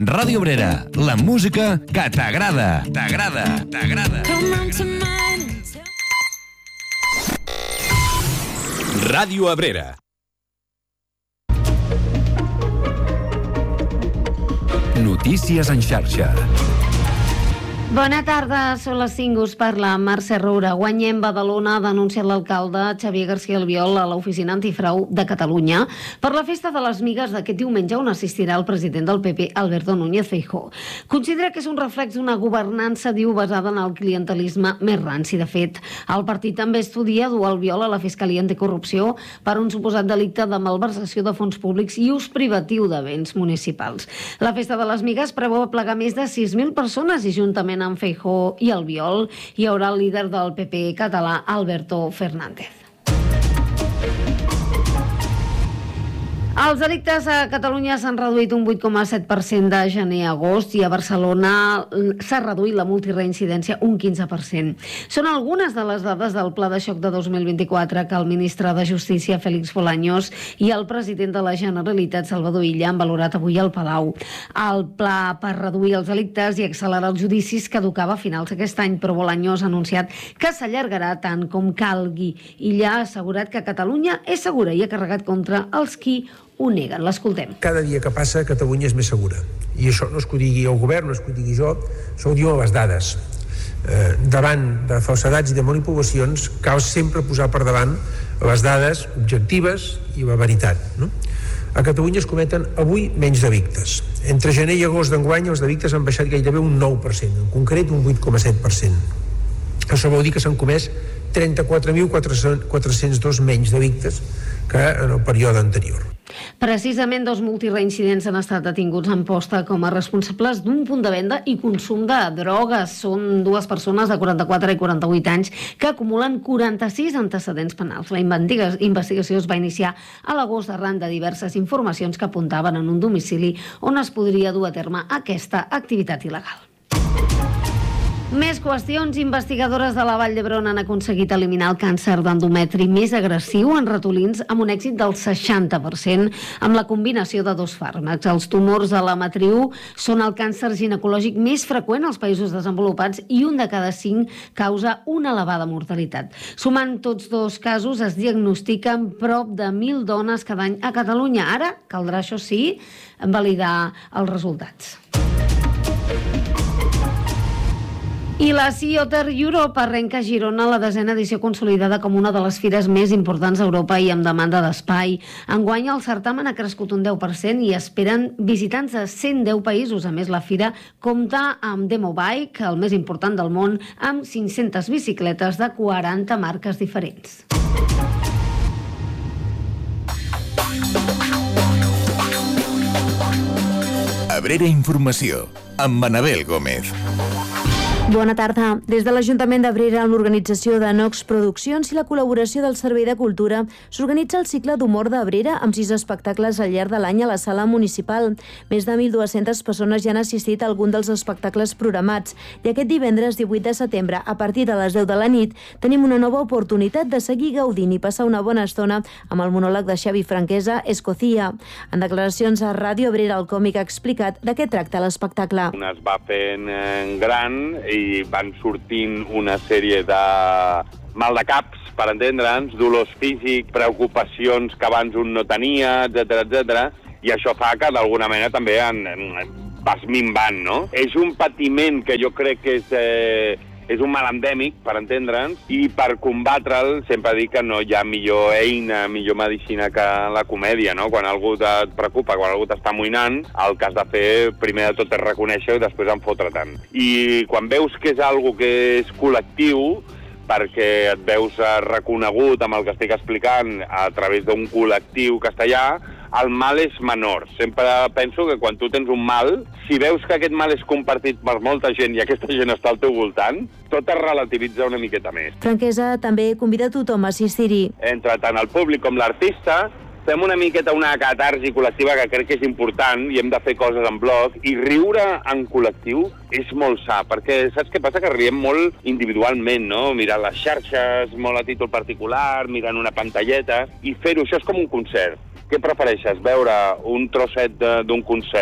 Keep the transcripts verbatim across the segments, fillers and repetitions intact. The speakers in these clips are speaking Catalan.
Ràdio Abrera, la música que t'agrada, t'agrada, t'agrada. Ràdio Abrera. Notícies en xarxa. Bona tarda, són les cinc, us parla Mercè Roura. Guanyem Badalona, ha denunciat l'alcalde Xavier García Albiol a l'Oficina Antifrau de Catalunya per la festa de les migues d'aquest diumenge on assistirà el president del P P, Alberto Núñez Feijóo. Considera que és un reflex d'una governança, diu, basada en el clientelisme més ranci. De fet, el partit també estudia dur Albiol a la Fiscalia Anticorrupció per un suposat delicte de malversació de fons públics i ús privatiu de béns municipals. La festa de les migues preveu aplegar més de sis mil persones i juntament amb Feijóo i Albiol hi haurà el líder del P P català, Alberto Fernández. Els delictes a Catalunya s'han reduït un vuit coma set per cent de gener a agost i a Barcelona s'ha reduït la multireincidència un quinze per cent. Són algunes de les dades del Pla de Xoc de dos mil vint-i-quatre que el ministre de Justícia, Félix Bolaños, i el president de la Generalitat, Salvador Illa, han valorat avui al Palau. El pla per reduir els delictes i accelerar els judicis caducava a finals d'aquest any, però Bolaños ha anunciat que s'allargarà tant com calgui. Illa ha assegurat que Catalunya és segura i ha carregat contra els qui ho neguen. L'escoltem. Cada dia que passa, Catalunya és més segura. I això no és que ho digui el govern, no és que ho digui jo, això ho diuen les dades. Eh, davant de falsedats i de manipulacions, cal sempre posar per davant les dades objectives i la veritat, no? A Catalunya es cometen avui menys delictes. Entre gener i agost d'enguany els delictes han baixat gairebé un nou per cent, en concret un vuit coma set per cent. Això vol dir que s'han comès trenta-quatre mil quatre-cents dos menys delictes que en el període anterior. Precisament dos multireincidents han estat detinguts en posta com a responsables d'un punt de venda i consum de drogues. Són dues persones de quaranta-quatre i quaranta-vuit anys que acumulen quaranta-sis antecedents penals. La investigació es va iniciar a l'agost arran de diverses informacions que apuntaven en un domicili on es podria dur a terme aquesta activitat il·legal. Més qüestions. Investigadores de la Vall d'Hebron han aconseguit eliminar el càncer d'endometri més agressiu en ratolins amb un èxit del seixanta per cent amb la combinació de dos fàrmacs. Els tumors de la matriu són el càncer ginecològic més freqüent als països desenvolupats i un de cada cinc causa una elevada mortalitat. Sumant tots dos casos, es diagnostiquen prop de mil dones cada any a Catalunya. Ara caldrà, això sí, validar els resultats. I la Sea Otter Europe arrenca a Girona la desena edició consolidada com una de les fires més importants d'Europa i amb demanda d'espai. Enguany el certamen ha crescut un deu per cent i esperen visitants de cent deu països. A més, la fira compta amb Demo Bike, el més important del món, amb cinc-centes bicicletes de quaranta marques diferents. Abrera Informació, amb Manabel Gómez. Bona tarda. Des de l'Ajuntament d'Abrera, amb l'organització de Nox Produccions i la col·laboració del Servei de Cultura, s'organitza el cicle d'humor d'Abrera amb sis espectacles al llarg de l'any a la sala municipal. Més de mil dues-centes persones ja han assistit a algun dels espectacles programats i aquest divendres divuit de setembre, a partir de les deu de la nit, tenim una nova oportunitat de seguir gaudint i passar una bona estona amb el monòleg de Xavi Franquesa, Escocía. En declaracions a Ràdio Abrera, el còmic ha explicat de què tracta l'espectacle. Es va fent gran i van sortint una sèrie de mal de caps, per entendre'ns, dolors físics, preocupacions que abans un no tenia, etcètera, etcètera, i això fa que d'alguna manera també en, en, vas minvant, no? És un patiment que jo crec que és... Eh, és un mal endèmic, per entendre'ns, i per combatre'l sempre dic que no hi ha millor eina, millor medicina que la comèdia, no? Quan algú et preocupa, quan algú t'està amoïnant, el que has de fer, primer de tot, és reconèixer i després en fotre tant. I quan veus que és algo que és col·lectiu, perquè et veus reconegut amb el que estic explicant a través d'un col·lectiu castellà, el mal és menor. Sempre penso que quan tu tens un mal, si veus que aquest mal és compartit per molta gent i aquesta gent està al teu voltant, tot es relativitza una miqueta més. Franquesa també convida tothom a assistir-hi. Entre tant el públic com l'artista, fem una miqueta una catarsi col·lectiva que crec que és important i hem de fer coses en bloc, i riure en col·lectiu és molt sa, perquè saps què passa? Que riem molt individualment, no? Mirant les xarxes, molt a títol particular, mirant una pantalleta, i fer-ho, això és com un concert. Què prefereixes? Veure un trosset d'un concert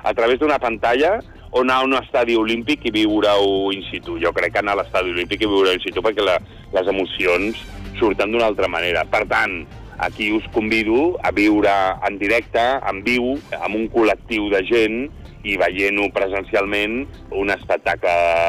a través d'una pantalla o anar a un estadi olímpic i viure-ho in situ. Jo crec que anar a l'estadi olímpic i viure-ho in situ perquè la, les emocions surten d'una altra manera. Per tant, aquí us convido a viure en directe, en viu, amb un col·lectiu de gent i veient-ho presencialment un espectacle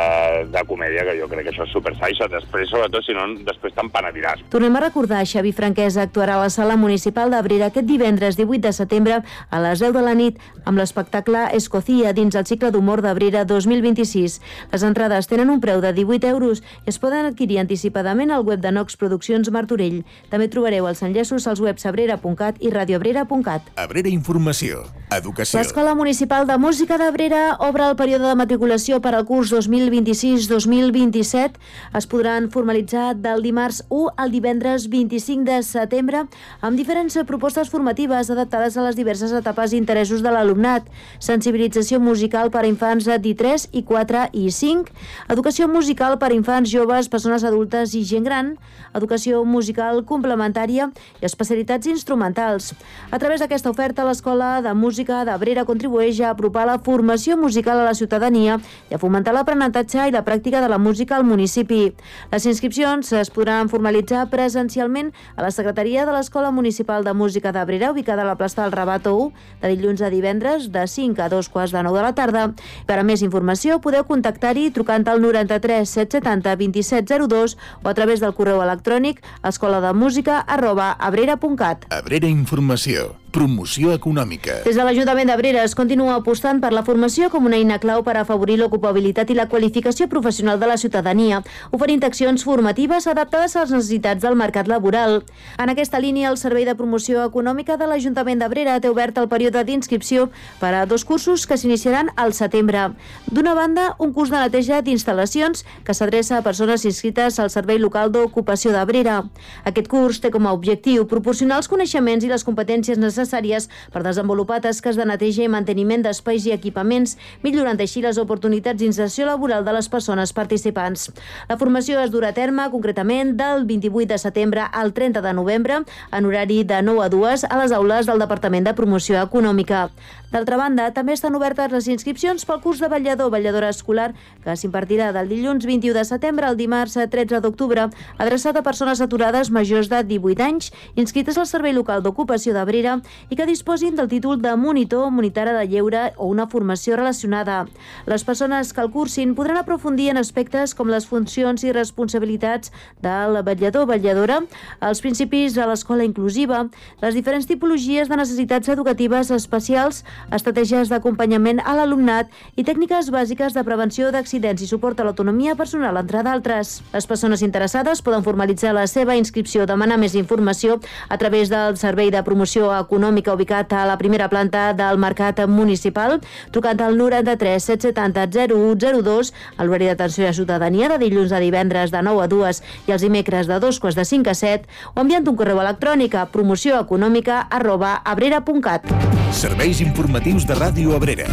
de comèdia, que jo crec que això és super sa, i després, sobretot, si no, després te'n penediràs. Tornem a recordar, Xavi Franquesa actuarà a la Sala Municipal d'Abrera aquest divendres divuit de setembre a les deu de la nit amb l'espectacle Escocia dins el cicle d'humor d'Abrera dos mil vint-i-sis. Les entrades tenen un preu de divuit euros i es poden adquirir anticipadament al web de Nox Produccions Martorell. També trobareu els enllaços als webs abrera punt cat i radioabrera punt cat. Abrera Informació, Educació. L'Escola Municipal de Música d'Abrera obre el període de matriculació per al curs dos mil vint-i-sis dos mil vint-i-set. Es podran formalitzar del dimarts u al divendres vint-i-cinc de setembre amb diferents propostes formatives adaptades a les diverses etapes i interessos de l'alumnat. Sensibilització musical per a infants d'I tres, I quatre i cinc, educació musical per a infants, joves, persones adultes i gent gran, educació musical complementària i especialitats instrumentals. A través d'aquesta oferta, l'Escola de Música d'Abrera contribueix a apropar la formació musical a la ciutadania i a fomentar l'aprenentatge i la pràctica de la música al municipi. Les inscripcions es podran formalitzar presencialment a la secretaria de l'Escola Municipal de Música d'Abrera, ubicada a la plaça del Rabato u, de dilluns a divendres, de cinc a dos quarts de nou de la tarda. Per a més informació, podeu contactar-hi trucant al noranta-tres set setanta vint-i-set zero dos o a través del correu electrònic escolademusica arroba abrera punt cat. Abrera Informació, promoció econòmica. Des de l'Ajuntament d'Abrera es continua apostant per la formació com una eina clau per afavorir l'ocupabilitat i la qualificació professional de la ciutadania, oferint accions formatives adaptades a les necessitats del mercat laboral. En aquesta línia, el Servei de Promoció Econòmica de l'Ajuntament d'Abrera té obert el període d'inscripció per a dos cursos que s'iniciaran al setembre. D'una banda, un curs de neteja d'instal·lacions que s'adreça a persones inscrites al Servei Local d'Ocupació d'Abrera. Aquest curs té com a objectiu proporcionar els coneixements i les competències necessàries per desenvolupar tasques de neteja i manteniment d'espais i equipaments, millorant així les oportunitats d'inserció laboral de les persones participants. La formació es durà a terme concretament del vint-i-vuit de setembre al trenta de novembre en horari de nou a dues a les aules del Departament de Promoció Econòmica. D'altra banda, també estan obertes les inscripcions pel curs de vetllador o vetlladora escolar que s'impartirà del dilluns vint-i-u de setembre al dimarts tretze d'octubre, adreçat a persones aturades majors de divuit anys, inscrites al Servei Local d'Ocupació d'Abrera i que disposin del títol de monitor, monitora de lleure o una formació relacionada. Les persones que el cursin podran aprofundir en aspectes com les funcions i responsabilitats del vetllador o vetlladora, els principis de l'escola inclusiva, les diferents tipologies de necessitats educatives especials, estratègies d'acompanyament a l'alumnat i tècniques bàsiques de prevenció d'accidents i suport a l'autonomia personal, entre d'altres. Les persones interessades poden formalitzar la seva inscripció o demanar més informació a través del Servei de Promoció Econòmica ubicat a la primera planta del Mercat Municipal, trucant al noranta-tres set setanta zero u zero dos, a l'horari d'atenció a ciutadania de dilluns a divendres de nou a dues i els dimecres de dos quarts de cinc a set, o enviant un correu electrònic a promocioeconòmica arroba abrera punt cat. Serveis informatius de Ràdio Abrera.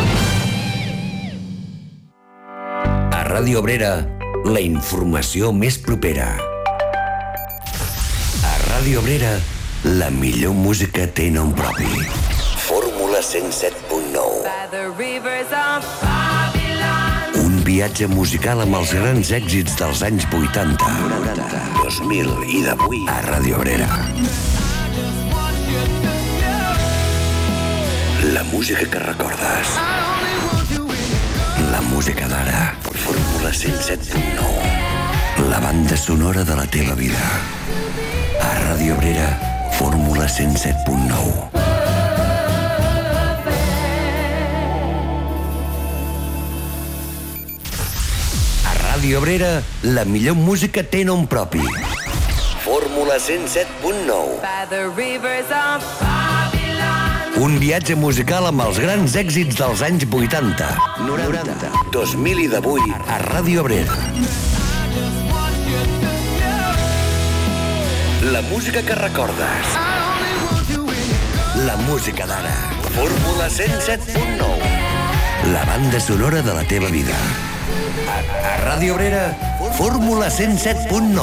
A Ràdio Abrera, la informació més propera. A Ràdio Abrera, la millor música té nom propi. Fórmula cent set punt nou. Un viatge musical amb els grans èxits dels anys vuitanta, noranta, dos mil i d'avui a Ràdio Abrera. La música que recordes. La música d'ara. Fórmula cent set punt nou. La banda sonora de la teva vida. A Ràdio Abrera, Fórmula cent set punt nou. A Ràdio Abrera, la millor música té nom propi. Fórmula cent set punt nou. Un viatge musical amb els grans èxits dels anys vuitanta, noranta, dos mil i d'avui a Ràdio Abrera. La música que recordes. La música d'ara. Fórmula cent set punt nou. La banda sonora de la teva vida. A, a Ràdio Abrera, Fórmula cent set punt nou.